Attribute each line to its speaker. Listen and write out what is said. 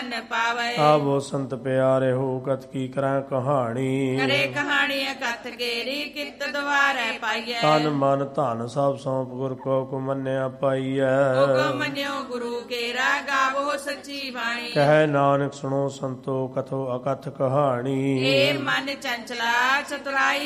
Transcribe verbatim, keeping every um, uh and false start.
Speaker 1: ਧਨ ਪਾਵੇ।
Speaker 2: ਆਵੋ ਸੰਤ ਪਿਆਰੇ ਹੋ ਕਥ ਕੀ ਕਰਾਂ ਕਹਾਣੀ।
Speaker 1: ਕਰੇ ਕਹਾਣੀ ਕਥ ਕੇਰੀ ਕਿਤ ਦੁਆਰੇ ਪਾਈਐ।
Speaker 2: ਤਨ ਮਨ ਧਨ ਸਭ ਸੌਂਪ ਗੁਰ ਕੋ ਕੋ ਮੰਨਿਆ ਪਾਈਐ।
Speaker 1: ਹੁਕਮ ਮੰਨਿਓ ਗੁਰੂ ਕੇਰਾ ਗਾਵੋ ਸੱਚੀ ਬਾਣੀ।
Speaker 2: ਕਹਿ ਨਾਨਕ ਸੁਣੋ ਸੰਤੋ ਕਥੋ ਅਕਥ ਕਹਾਣੀ।
Speaker 1: ਏ ਮਨ ਚੰਚਲਾ ਚਤੁਰਾਈ